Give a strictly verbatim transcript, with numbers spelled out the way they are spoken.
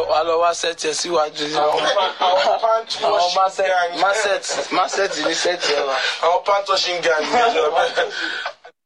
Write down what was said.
wà lọ wá sẹ́ẹ̀tì ẹ̀ síwájú. Àwọn pant washing gang. Má sẹ́ẹ̀tì ní sẹ́ẹ̀tì ẹ̀ wá. Àwọn pant washing gang ní ìjọba.